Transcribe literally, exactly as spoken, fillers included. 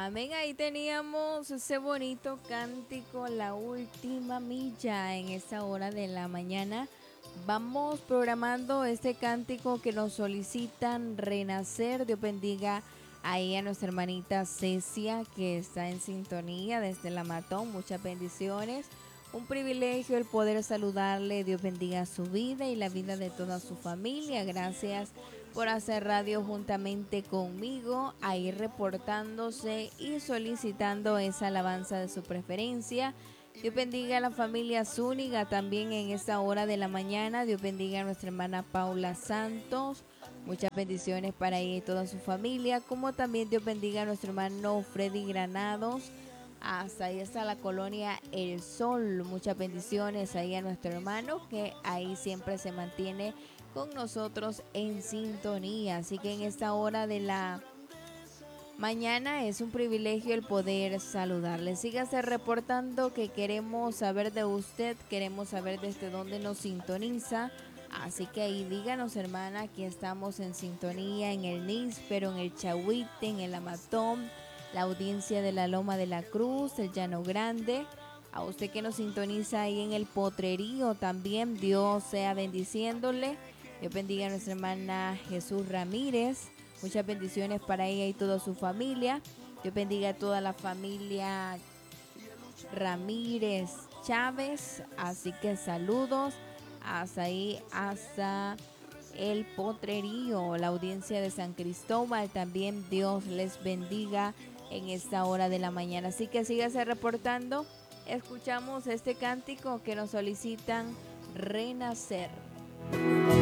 Amén, ahí teníamos ese bonito cántico, la última milla en esta hora de la mañana. Vamos programando este cántico que nos solicitan renacer. Dios bendiga ahí a nuestra hermanita Cecia que está en sintonía desde La Matón. Muchas bendiciones. Un privilegio el poder saludarle. Dios bendiga su vida y la vida de toda su familia. Gracias por hacer radio juntamente conmigo, ahí reportándose y solicitando esa alabanza de su preferencia. Dios bendiga a la familia Zúñiga también en esta hora de la mañana. Dios bendiga a nuestra hermana Paula Santos. Muchas bendiciones para ella y toda su familia. Como también Dios bendiga a nuestro hermano Freddy Granados. Hasta ahí está la colonia El Sol. Muchas bendiciones ahí a nuestro hermano que ahí siempre se mantiene con nosotros en sintonía. Así que en esta hora de la mañana es un privilegio el poder saludarle. Sígase reportando que queremos saber de usted, queremos saber desde dónde nos sintoniza. Así que ahí díganos, hermana, aquí estamos en sintonía en el Níspero, en el Chahuite, en el Amatón, la audiencia de la Loma de la Cruz, el Llano Grande. A usted que nos sintoniza ahí en el Potrerío también, Dios sea bendiciéndole. Dios bendiga a nuestra hermana Jesús Ramírez. Muchas bendiciones para ella y toda su familia. Dios bendiga a toda la familia Ramírez Chávez. Así que saludos hasta ahí, hasta el Potrerío, la audiencia de San Cristóbal. También Dios les bendiga en esta hora de la mañana. Así que sígase reportando. Escuchamos este cántico que nos solicitan renacer.